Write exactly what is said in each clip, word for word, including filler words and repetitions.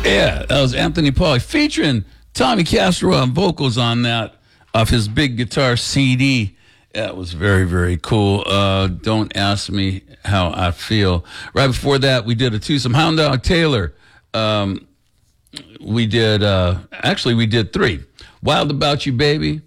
Yeah, that was Anthony Pauly featuring Tommy Castro on vocals on that off his big guitar C D. That was very, very cool. Uh, don't ask me how I feel. Right before that, we did a twosome. Hound Dog Taylor. Um, we did, uh, actually, we did three. Wild About You, Baby.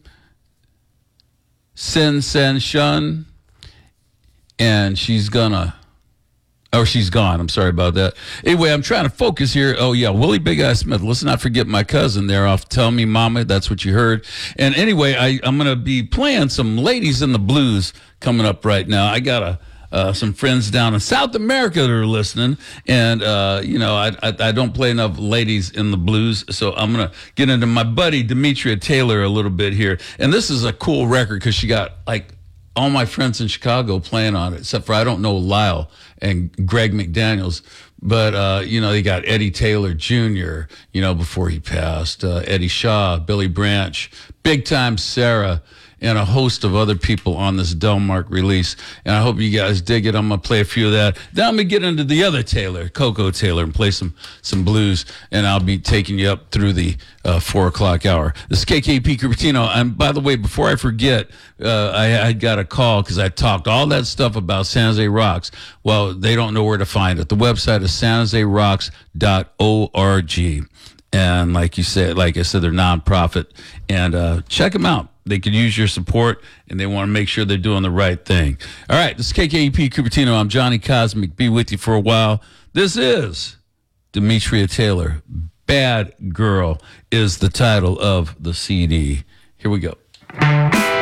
Sin, Sen, Shun. And She's Gonna. Oh, she's gone. I'm sorry about that. Anyway, I'm trying to focus here. Oh, yeah, Willie Big Eye Smith. Let's not forget my cousin there off Tell Me Mama. That's what you heard. And anyway, I, I'm going to be playing some Ladies in the Blues coming up right now. I got a, uh, some friends down in South America that are listening. And, uh, you know, I, I, I don't play enough Ladies in the Blues. So I'm going to get into my buddy Demetria Taylor a little bit here. And this is a cool record because she got, like, all my friends in Chicago playing on it, except for I don't know Lyle and Greg McDaniels. But, uh, you know, they got Eddie Taylor Junior, you know, before he passed, uh, Eddie Shaw, Billy Branch, Big Time Sarah, and a host of other people on this Delmark release. And I hope you guys dig it. I'm going to play a few of that. Then I'm going to get into the other Taylor, Coco Taylor, and play some some blues. And I'll be taking you up through the uh, four o'clock hour. This is K K P Cupertino. And by the way, before I forget, uh, I, I got a call because I talked all that stuff about San Jose Rocks. Well, they don't know where to find it. The website is san jose rocks dot org. And like you said, like I said, they're nonprofit. And uh, check them out. They could use your support, and they want to make sure they're doing the right thing. All right, this is K K E P Cupertino. I'm Johnny Cosmic. Be with you for a while. This is Demetria Taylor. Bad Girl is the title of the C D. Here we go.